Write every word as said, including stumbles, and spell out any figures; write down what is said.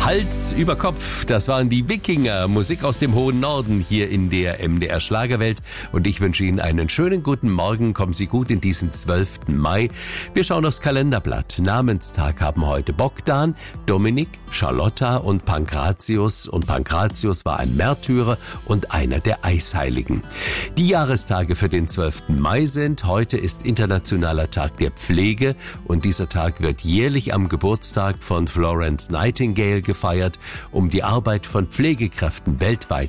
Hals über Kopf, das waren die Wikinger, Musik aus dem hohen Norden hier in der M D R Schlagerwelt. Und ich wünsche Ihnen einen schönen guten Morgen, kommen Sie gut in diesen zwölften Mai. Wir schauen aufs Kalenderblatt. Namenstag haben heute Bogdan, Dominik, Charlotta und Pankratius. Und Pankratius war ein Märtyrer und einer der Eisheiligen. Die Jahrestage für den zwölften Mai sind: heute ist Internationaler Tag der Pflege und dieser Tag wird jährlich am Geburtstag von Florence Nightingale gefeiert, um die Arbeit von Pflegekräften weltweit